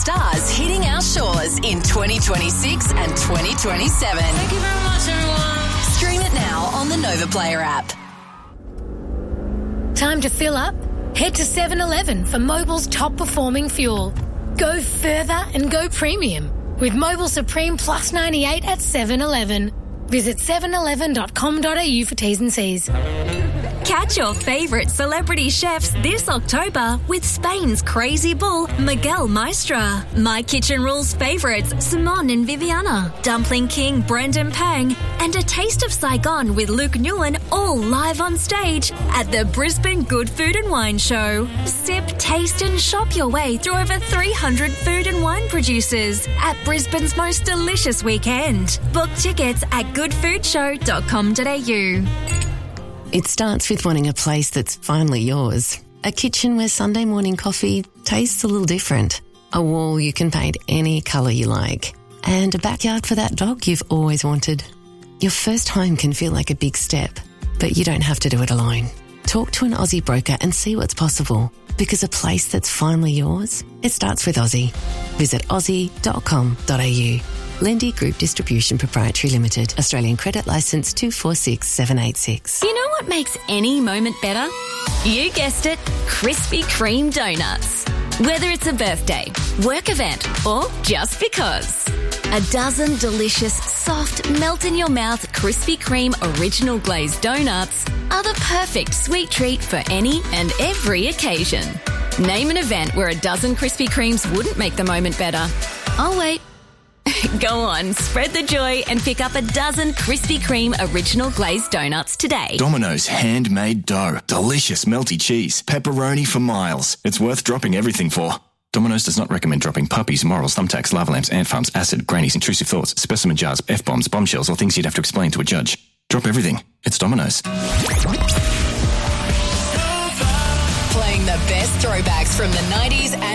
stars hitting our shores in 2026 and 2027. Thank you very much, everyone. Stream it now on the Nova Player app. Time to fill up? Head to 7-Eleven for Mobil's top-performing fuel. Go further and go premium with Mobil Supreme Plus 98 at 7-Eleven. Visit 7eleven.com.au for T's and C's. Catch your favourite celebrity chefs this October with Spain's crazy bull, Miguel Maestra. My Kitchen Rules favourites, Simone and Viviana, Dumpling King, Brendan Pang, and a taste of Saigon with Luke Nguyen, all live on stage at the Brisbane Good Food and Wine Show. Sip, taste and shop your way through over 300 food and wine producers at Brisbane's most delicious weekend. Book tickets at goodfoodshow.com.au. It starts with wanting a place that's finally yours. A kitchen where Sunday morning coffee tastes a little different. A wall you can paint any colour you like. And a backyard for that dog you've always wanted. Your first home can feel like a big step, but you don't have to do it alone. Talk to an Aussie broker and see what's possible. Because a place that's finally yours, it starts with Aussie. Visit aussie.com.au. Lendy Group Distribution Proprietary Limited. Australian Credit Licence 246786. You know what makes any moment better? You guessed it, Krispy Kreme donuts. Whether it's a birthday, work event, or just because. A dozen delicious, soft, melt-in-your-mouth Krispy Kreme original glazed donuts are the perfect sweet treat for any and every occasion. Name an event where a dozen Krispy Kremes wouldn't make the moment better. I'll wait. Go on, spread the joy and pick up a dozen Krispy Kreme original glazed donuts today. Domino's handmade dough. Delicious melty cheese. Pepperoni for miles. It's worth dropping everything for. Domino's does not recommend dropping puppies, morals, thumbtacks, lava lamps, ant farms, acid, grannies, intrusive thoughts, specimen jars, F-bombs, bombshells, or things you'd have to explain to a judge. Drop everything. It's Domino's. Playing the best throwbacks from the 90s and